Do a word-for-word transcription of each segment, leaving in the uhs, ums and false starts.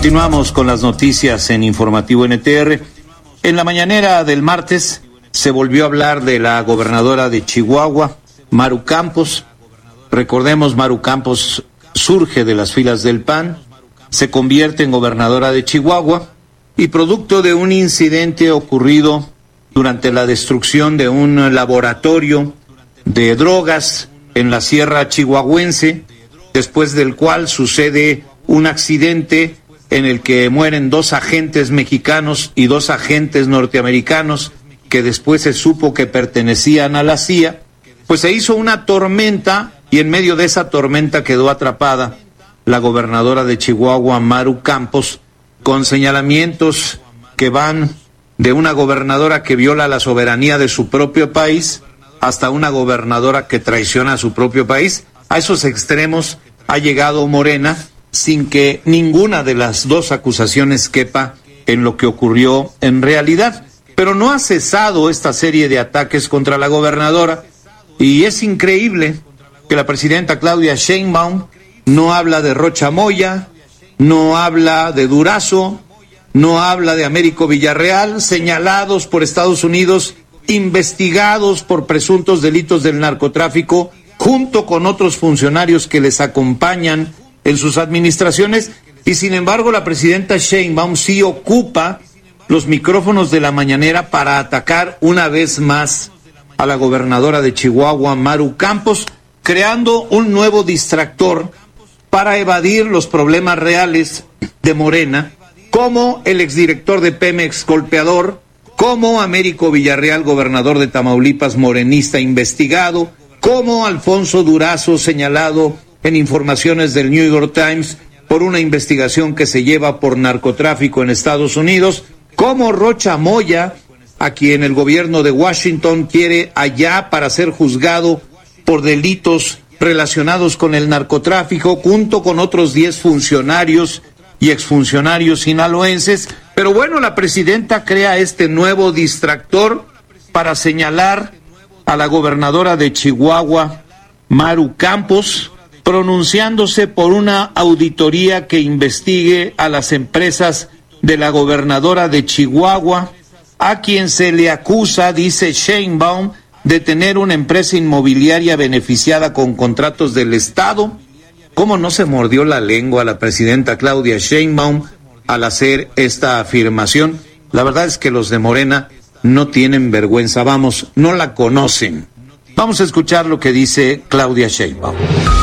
Continuamos con las noticias en Informativo N T R. En la mañanera del martes se volvió a hablar de la gobernadora de Chihuahua, Maru Campos. Recordemos, Maru Campos surge de las filas del P A N, se convierte en gobernadora de Chihuahua y producto de un incidente ocurrido durante la destrucción de un laboratorio de drogas en la sierra chihuahuense, después del cual sucede un accidente en el que mueren dos agentes mexicanos y dos agentes norteamericanos que después se supo que pertenecían a la C I A, pues se hizo una tormenta y en medio de esa tormenta quedó atrapada la gobernadora de Chihuahua, Maru Campos, con señalamientos que van de una gobernadora que viola la soberanía de su propio país hasta una gobernadora que traiciona a su propio país. A esos extremos ha llegado Morena sin que ninguna de las dos acusaciones quepa en lo que ocurrió en realidad. Pero no ha cesado esta serie de ataques contra la gobernadora y es increíble que la presidenta Claudia Sheinbaum no habla de Rocha Moya, no habla de Durazo, no habla de Américo Villarreal, señalados por Estados Unidos, investigados por presuntos delitos del narcotráfico, junto con otros funcionarios que les acompañan en sus administraciones, y sin embargo la presidenta Sheinbaum sí ocupa los micrófonos de la mañanera para atacar una vez más a la gobernadora de Chihuahua, Maru Campos, creando un nuevo distractor para evadir los problemas reales de Morena, como el exdirector de Pemex golpeador, como Américo Villarreal, gobernador de Tamaulipas, morenista investigado, como Alfonso Durazo, señalado en informaciones del New York Times por una investigación que se lleva por narcotráfico en Estados Unidos, como Rocha Moya, a quien el gobierno de Washington quiere allá para ser juzgado por delitos relacionados con el narcotráfico, junto con otros diez funcionarios y exfuncionarios sinaloenses. Pero bueno, la presidenta crea este nuevo distractor para señalar a la gobernadora de Chihuahua, Maru Campos, pronunciándose por una auditoría que investigue a las empresas de la gobernadora de Chihuahua, a quien se le acusa, dice Sheinbaum, de tener una empresa inmobiliaria beneficiada con contratos del Estado. ¿Cómo no se mordió la lengua la presidenta Claudia Sheinbaum al hacer esta afirmación? La verdad es que los de Morena no tienen vergüenza, vamos, no la conocen. Vamos a escuchar lo que dice Claudia Sheinbaum.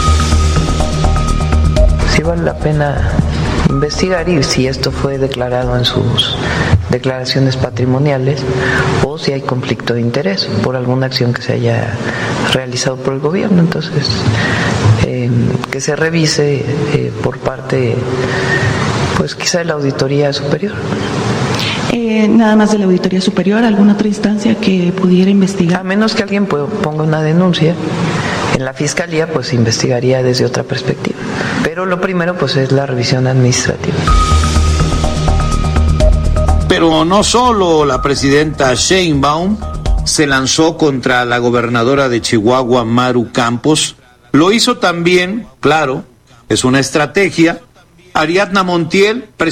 Sí vale la pena investigar y si esto fue declarado en sus declaraciones patrimoniales o si hay conflicto de interés por alguna acción que se haya realizado por el gobierno. Entonces, eh, que se revise eh, por parte, pues quizá de la Auditoría Superior. Eh, nada más de la Auditoría Superior, ¿alguna otra instancia que pudiera investigar? A menos que alguien ponga una denuncia en la Fiscalía, pues investigaría desde otra perspectiva. Pero lo primero, pues, es la revisión administrativa. Pero no solo la presidenta Sheinbaum se lanzó contra la gobernadora de Chihuahua, Maru Campos, lo hizo también, claro, es una estrategia, Ariadna Montiel, presidenta